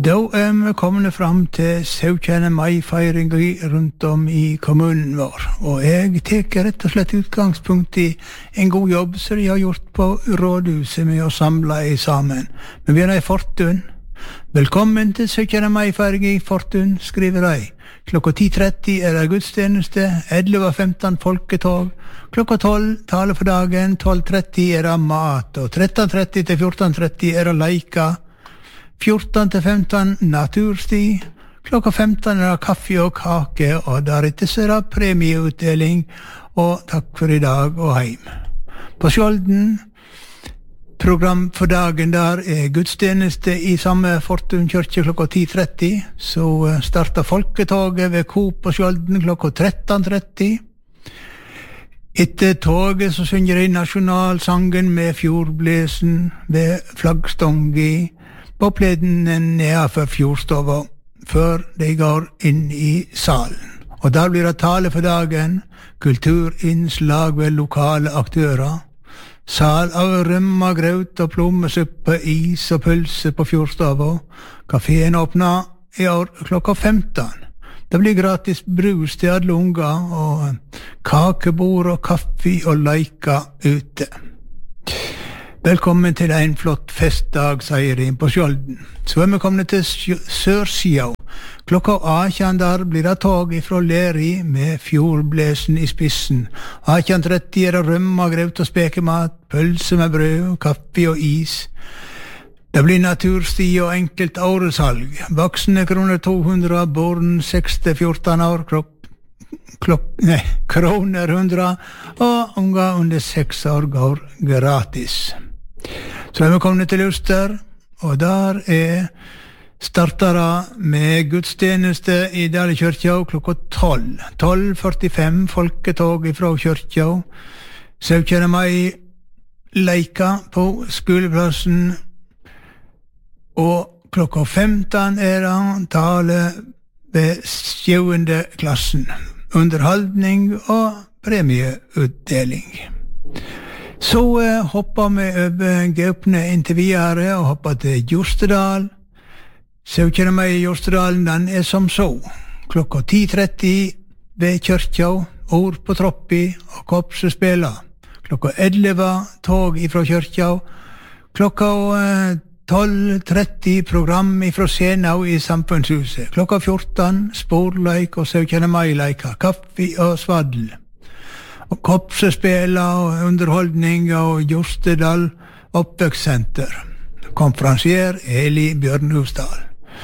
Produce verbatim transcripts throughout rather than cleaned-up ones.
Da er vi kommet frem til syvende mai-feiringen rundt om i kommunen vår, og jeg teker rett og slett utgangspunkt i en god jobb som de har gjort på rådhuset med å samle i sammen. Vi begynner i Fortun. Velkommen til syvende mai-feiring i Fortun, skriver de. Klokka ti tretti er det gudstjeneste, elleve femten folketog, klokka tolv tale for dagen, tolv tretti er det mat, og tretten tretti til fjorten tretti er det leika, fjorten til femten natursti, klokka femten er det kaffe og kake, og deretter så er det premieutdeling, og takk for i dag og heim. På Skjolden, program for dagen der er gudstjeneste i samme Fortun kyrkje klokka ti tretti, så starter folketoget ved Coop på Skjolden klokka tretten tretti. Etter toget så synger de nasjonalsangen med fjordblesen ved flaggstångi på pleden nedenfor fjordstova, før de går inn i salen. Og der blir det tale for dagen, kulturinnslag ved lokale aktører, sal av rømma, graut og plommesuppe, is og pølse på fjordstova. Kaféen åpner i år klokka femten. Det blir gratis brus til alle unger, og kakebord og kaffe og leika ute. Velkommen til en flott festdag, sier de på Skjolden. Så er vi kommet til Sørsida. Klokka atten der blir det tog fra Leri med fjordblesen i spissen. atten tretti er det rømma, graut og spekemat, pølse med brød, kaffe og is. Det blir natursti og enkelt åresalg. Voksne kroner to hundre, barn seks til fjorten år, klokk, klokk, nei, kroner hundre, og unger under seks år går gratis. Så er vi kommet til Luster, og der er startere med gudstjeneste i Dale kyrkja klokka tolv. tolv førtifem folketog fra kyrkja. syvende mai leika på skoleplassen, og klokka femten er det tale ved sjuende klassen. Underholdning og premieutdeling. Så eh, hopper vi over Gaupne inntil videre og hopper til Jostedal. syvende mai i Jostedalen, den er som så. Klokka ti tretti ved kyrkja, ord på troppi og korpset spiller. Klokka elleve tog ifra kyrkja. Klokka eh, tolv tretti program ifra Senau i Samfunnshuset. Klokka fjorten sporleik og syvende mai-leika, kaffe og svaddel. Og korpsespela og underholdning og Jostedal oppvekssenter. Konferansier Eli Bjørnhusdal.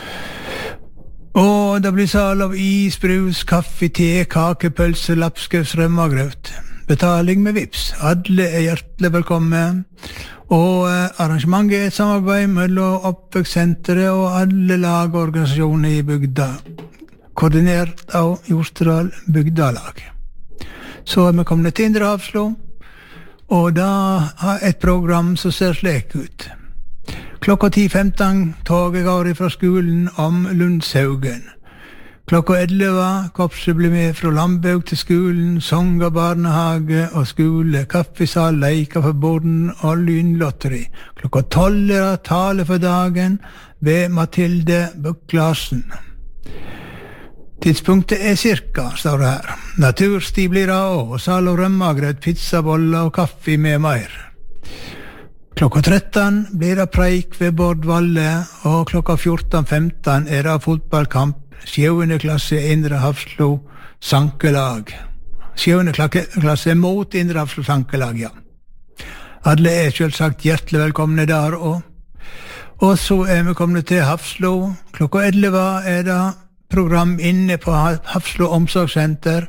Og det blir sal av is, brus, kaffe, te, kake, pølse, lapskaus, rømmagrøt. Betaling med vips. Alle er hjertelig velkommen. Og eh, arrangementet er et samarbeid mellom oppvekssenteret og alle lag og organisasjoner i bygda, koordinert av Jostedal bygdalag. Så er vi kommet til Indre Hafslo, og da har et program som ser slik ut. Klokka ti femten toget går fra skolen om Lundshaugen. Klokka elleve korpset blir med fra Lambaug til skolen, sanger, barnehage og skole, kaffesal, leika for borden og lynlotteri. Klokka tolv er det tale for dagen ved Mathilde Buklasen. Tidspunktet er cirka, står det her. Natursti blir det også, og sal og rømmagrøt, pizzaboller og kaffe med mer. Klokka tretten blir det preik ved Bård Valle, og klokka fjorten femten er det fotballkamp, sjuende klasse Indre Hafslo sankelag. Sjuende klasse mot Indre Hafslo sankelag, ja. Alle er selvsagt hjertelig velkomne der også. Og så er vi kommet til Hafslo. Klokka elleve er det program inne på Hafslo omsorgssenter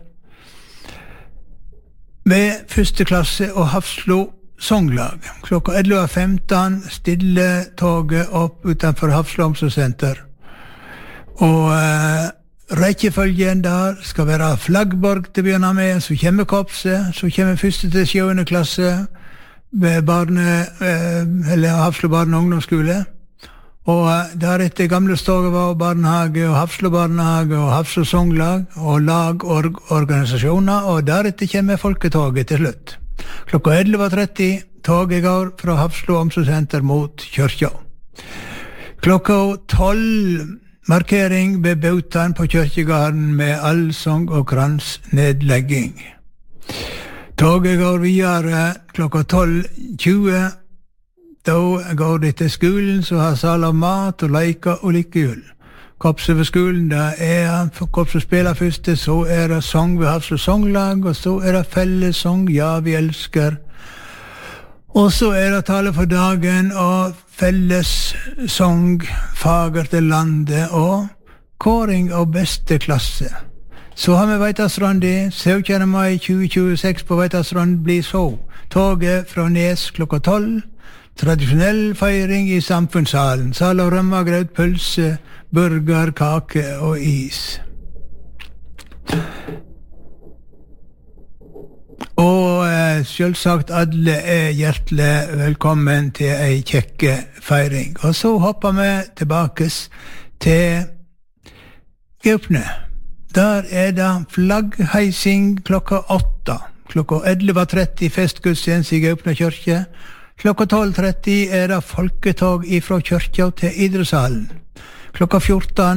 med første klasse og Hafslo songlag. Klokka elleve femten stille toget opp utenfor Hafslo omsorgssenter. Og eh, rekkefølgen der skal være Flaggborg til å begynne med, så kommer korpset, så kommer første til sjuende klasse ved barne, eh, eller Hafslo barne- og ungdomsskole. Og deretter gamle stoget var barnehage og Hafslo barnehage og Hafslo songlag og lag og organisasjoner, og deretter kommer folketoget til slutt. Klokka elleve tretti toget går fra Hafslo omsorgssenter mot kyrkja. Klokka tolv markering ved Bautan på Kyrkjegarden med allsong og kransnedlegging. Toget går videre klokka tolv tjue. Da går det til skolen, så har sal av mat og leker og lykkehjul. Korpset ved skolen, det er korpset spiller først, så er det sang ved Hafslo Songlag, og så er det fellessang, ja, vi elsker. Og så er det tale for dagen, og fellessang, fager til landet, og kåring av beste klasse. Så har vi Veitastrandi, syvende mai tjue tjueseks på Veitastrand blir så. Toget fra Nes klokka tolv. Tradisjonell feiring i samfunnssalen. Sal av rømmegrøt, pølse, burger, kake og is. Og eh, selvsagt alle er hjertelig velkommen til ei kjekke feiring. Og så hopper vi tilbake til Gaupne. Der er det flaggheising klokka åtta. Klokka elleve tretti festgudstjeneste i Gaupne kyrkje. Klokka tolv tretti er det folketog ifra kyrkja til idrettshallen. Klokka fjorten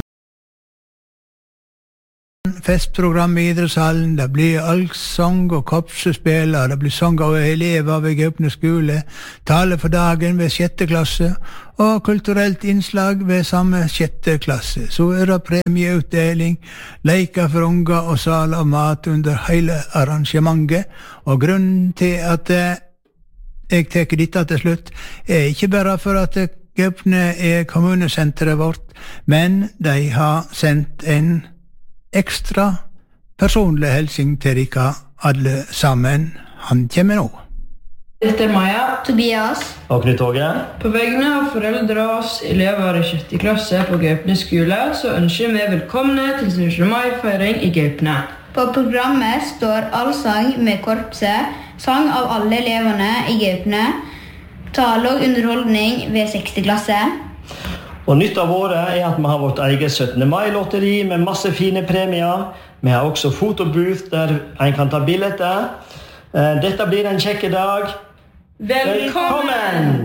festprogram i idrettshallen. Det blir allsang og korpsespiller. Det blir sang av elever ved Gaupne skole. Tale for dagen ved sjette klasse. Og kulturelt innslag ved samme sjette klasse. Så er det premieutdeling, leker for unger og sal av mat under hele arrangementet. Og grunnen til at jeg teker dette til slutt, er ikke bare for at Gaupne er kommunesenteret vårt, men de har sendt en ekstra personlig helsing til dere alle sammen. Han kommer nå. Dette er Maja, Tobias og Knut Åge. På vegne av foreldre og oss elever i sjette klasse på Gaupne skole, så ønsker vi velkomne til syvende mai-feiring i Gaupne. På programmet står allsang med korpset, sang av alle eleverne i Gaupne, tale og underholdning ved sjette klasse. Og nytt av året er at vi har vårt eget syttende mai-lotteri med masse fine premier. Vi har også fotobooth der en kan ta billetter. Dette blir en kjekke dag. Velkommen!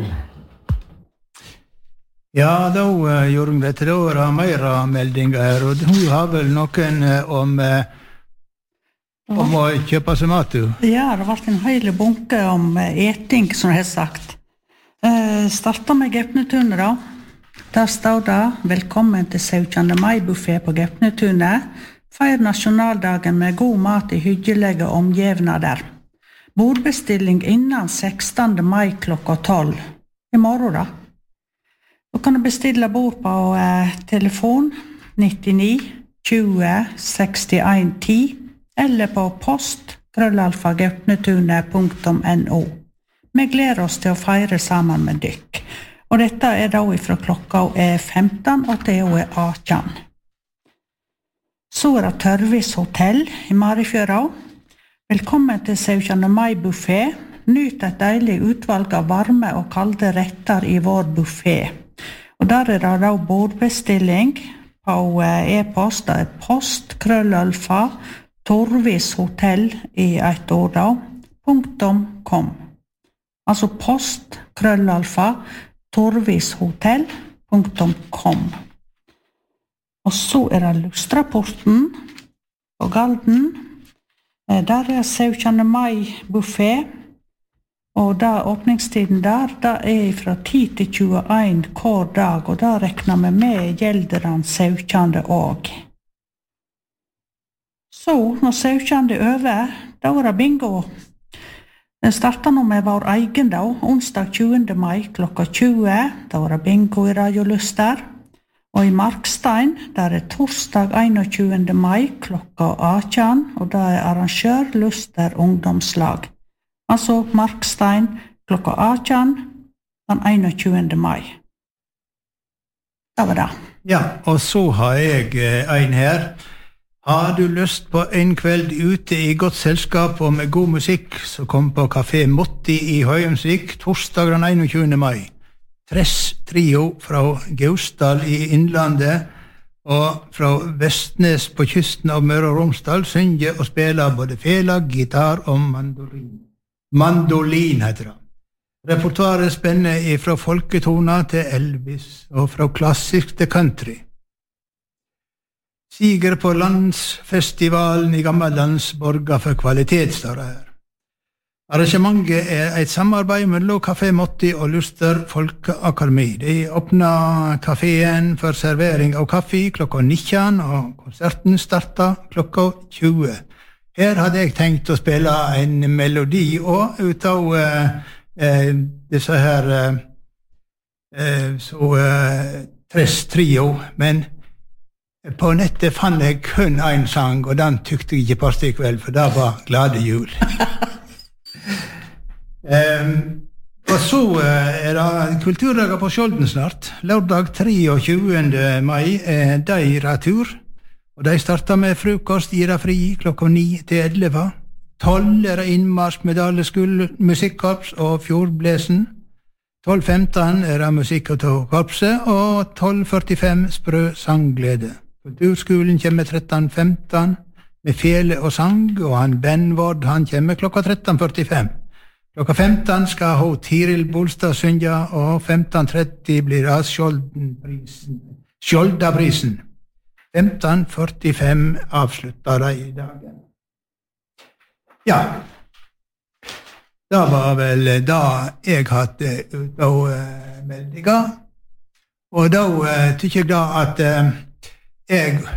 Ja, da uh, gjorde vi dette. Da var det mer meldinger her, og hun har vel noen uh, om, uh, om å kjøpe seg mat, du? Ja, det har vært en hele bunke om uh, eting, som jeg har sagt. Uh, starter med Gaupnetunet da. Der står det, velkommen til syvende mai-buffet på Gaupnetunet. Feir nasjonaldagen med god mat i hyggelige omgivnader. Bordbestilling innan sekstende mai klokka tolv. I morgen da. Du kan bestille bord på eh, telefon nittini tjue sekstien ti eller på post krøllalfa gaupnetunet punktum no. Vi gleder oss til å feire sammen med dykk. Og dette er da fra klokka er femten og til og er atten. Så er det Tørvis hotell i Marifjøra. Velkommen til syvende mai-buffet. Nyt et deilig utvalg av varme og kalde retter i vår buffet. Og der er det da bordbestilling på e-post. Det er post, krøllalfa, Torvis hotell i et ord da, punktum kom. Altså post, krøllalfa, Torvis hotell punktum kom. Og så er det Lustrapporten på Galden. Der er syvende mai-buffet, og da åpningstiden der, da er fra ti til tjueen hver dag, og da rekner vi med gjelderen syvende også. Så, når syvende er over, da var det bingo. Den starter nå med vår egen da, onsdag tjuende mai klokka tjue, da var det bingo i Radio Luster. Og i Markstein, der er torsdag einogtjuende mai klokka atten, og da er arrangør Luster ungdomslag. Altså Markstein klokka atten, den einogtjuende mai. Det var det. Ja, og så har jeg en her. Har du lyst på en kveld ute i godt selskap og med god musikk, så kom på Café Motti i Høyemsvik, torsdag den einogtjuende mai. Tress trio fra Gausdal i Innlandet og fra Vestnes på kysten av Møre og Romsdal synger og spiller både fela, gitar og mandolin. Mandolin heter det. Repertoaret spenner fra folketoner til Elvis og fra klassisk til country. Siger på landsfestivalen i Gammellands borger for kvalitet, står det her. Arrangementet er et samarbeid mellom Café Motti og Luster Folkeakademi. De åpner kaféen for servering av kaffe klokka nitten, og konserten starter klokka tjue. Her hadde jeg tenkt å spille en melodi og ut av uh, uh, disse her uh, uh, så uh, Tres Trio, men på nettet fant jeg kun en sang, og den tykte jeg ikke passet i kveld, for det var Glade jul. um, og så uh, er det kulturdager på Skjolden snart. Lørdag treogtjugende mai er de retur. Og de starter med frokost, gir det fri klokka ni til elleve. Tolv er det innmarsj med Daleskull musikkorps og Fjordblesen. Tolv femten er det musikk av korpset, og tolv førtifem sprø sangglede. Kulturskolen kommer tretten femten med fele og sang, og han Benvord han kommer klokka tretten førtifem. Klokka femten skal hun Tiril Bolstad synge, og femten tretti blir det Skjoldenprisen. Skjoldaprisen. femten førtifem avslutter de i dagen. Ja, det var vel da jeg hadde ut av uh, meldinger, og da uh, tykker jeg da at uh, jeg